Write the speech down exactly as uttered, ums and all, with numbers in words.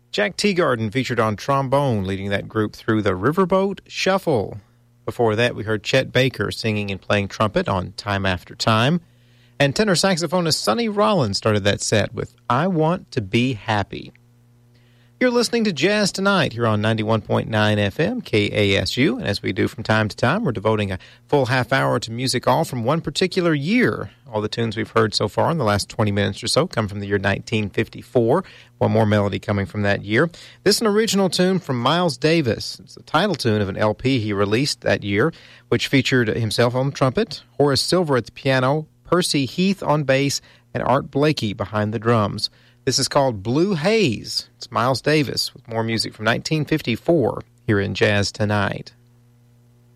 Jack Teagarden featured on trombone, leading that group through the Riverboat Shuffle. Before that, we heard Chet Baker singing and playing trumpet on Time After Time. And tenor saxophonist Sonny Rollins started that set with I Want to Be Happy. You're listening to Jazz Tonight here on ninety-one point nine F M, K A S U. And as we do from time to time, we're devoting a full half hour to music all from one particular year. All the tunes we've heard so far in the last twenty minutes or so come from the year nineteen fifty-four. One more melody coming from that year. This is an original tune from Miles Davis. It's the title tune of an L P he released that year, which featured himself on the trumpet, Horace Silver at the piano, Percy Heath on bass, and Art Blakey behind the drums. This is called Blue Haze. It's Miles Davis with more music from nineteen fifty-four here in Jazz Tonight.